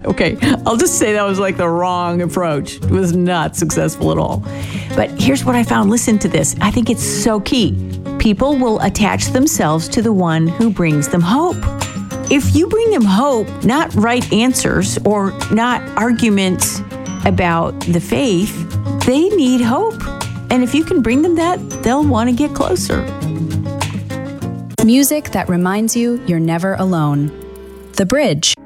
Okay, I'll just say that was like the wrong approach. It was not successful at all. But here's what I found. Listen to this. I think it's so key. People will attach themselves to the one who brings them hope. If you bring them hope, not right answers or not arguments about the faith, they need hope. And if you can bring them that, they'll want to get closer. Music that reminds you you're never alone. The Bridge.